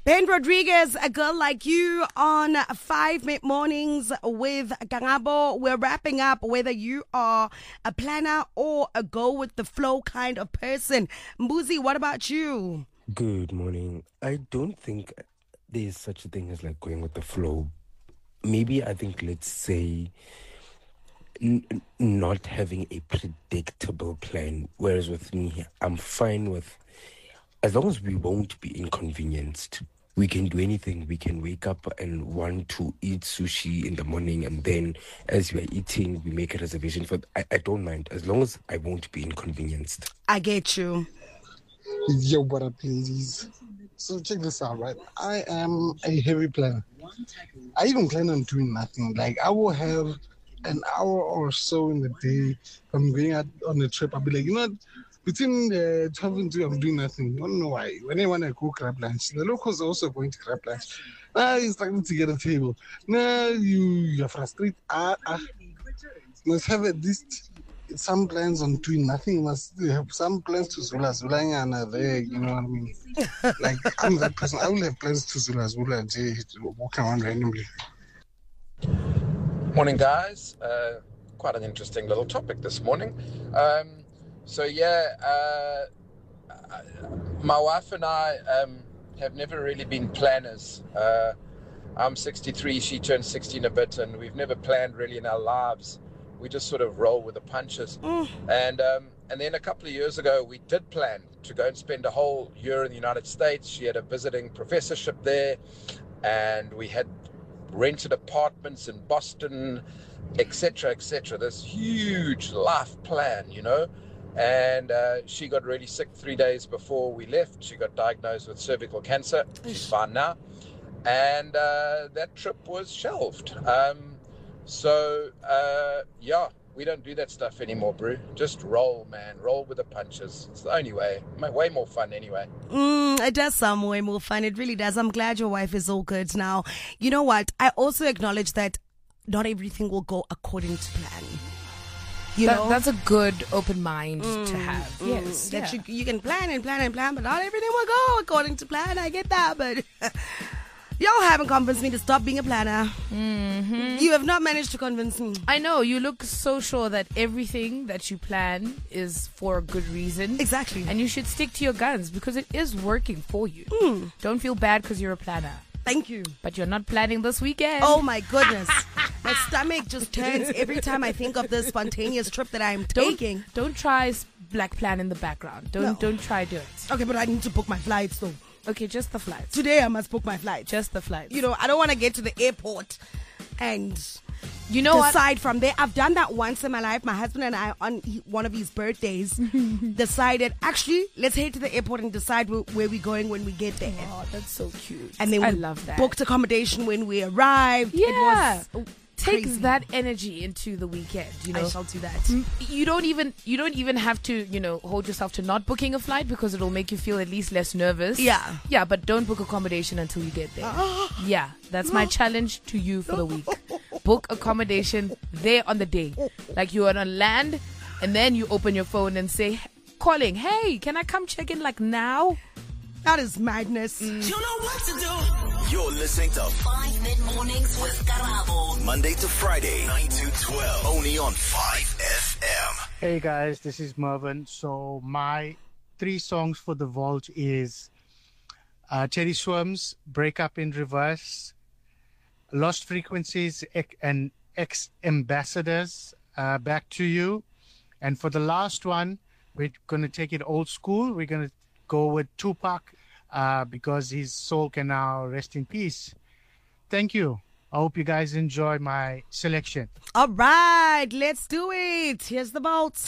Ben Rodriguez, A Girl Like You on 5 Mid-Mornings with Gangabo. We're wrapping up whether you are a planner or a go-with-the-flow kind of person. Mbuzi, what about you? Good morning. I don't think there's such a thing as like going with the flow. Maybe I think, let's say, not having a predictable plan. Whereas with me, I'm fine with, as long as we won't be inconvenienced, we can do anything. We can wake up and want to eat sushi in the morning, and then as we are eating, we make a reservation for. I don't mind, as long as I won't be inconvenienced. I get you. Yo, what up, ladies? So check this out, right? I am a heavy planner. I even plan on doing nothing. Like, I will have an hour or so in the day. If I'm going out on a trip, I'll be like, you know what? Between 12 and 2, I'm doing nothing. I don't know why. When I want to go grab lunch, the locals are also going to grab lunch. You're starting to get a table. You're frustrated. Must have at least some plans on doing nothing. You must have some plans to Zula there, you know what I mean? Like, I'm that person. I will have plans to Zula and walk around randomly. Morning, guys. Quite an interesting little topic this morning. My wife and I have never really been planners. I'm 63, she turned 16 a bit, and we've never planned really in our lives. We just sort of roll with the punches. And then a couple of years ago, we did plan to go and spend a whole year in the United States. She had a visiting professorship there, and we had rented apartments in Boston, etc., etc. This huge life plan, you know. And she got really sick 3 days before we left. She got diagnosed with cervical cancer. She's fine now. And that trip was shelved. We don't do that stuff anymore, bro. Just roll, man. Roll with the punches. It's the only way. Way more fun anyway. It does sound way more fun. It really does. I'm glad your wife is all good now. You know what? I also acknowledge that not everything will go according to plan. That's a good open mind to have. Yes. That you can plan and plan and plan, but not everything will go according to plan. I get that, but y'all haven't convinced me to stop being a planner. Mm-hmm. You have not managed to convince me. I know. You look so sure that everything that you plan is for a good reason. Exactly. And you should stick to your guns because it is working for you. Don't feel bad because you're a planner. Thank you. But you're not planning this weekend. Oh my goodness. My stomach just turns every time I think of this spontaneous trip that I'm taking. Don't try black plan in the background. Don't try do it. Okay, but I need to book my flights though. Okay, just the flights. Today I must book my flights. Just the flights. You know, I don't want to get to the airport and decide from there. I've done that once in my life. My husband and I, on one of his birthdays, decided, actually, let's head to the airport and decide where we're going when we get there. Oh, that's so cute. And then I love that. Booked accommodation when we arrived. Yeah. It was Take crazy. that energy into the weekend. You know, I shall do that. You don't even have to, hold yourself to not booking a flight because it'll make you feel at least less nervous. Yeah, but don't book accommodation until you get there. Yeah, that's my challenge to you for the week. Book accommodation there on the day. Like you're on land, and then you open your phone and say, calling, hey, can I come check in like now? That is madness. You know what to do. You're listening to 5 Mid-Mornings with Karabo. Monday to Friday, 9 to 12. Only on 5FM. Hey guys, this is Mervin. So my 3 songs for the vault is Cherry Swims, Break Up in Reverse, Lost Frequencies and Ex-Ambassadors, Back to You. And for the last one, we're going to take it old school. We're going to go with Tupac because his soul can now rest in peace. Thank you. I hope you guys enjoy my selection. All right, let's do it. Here's the vault.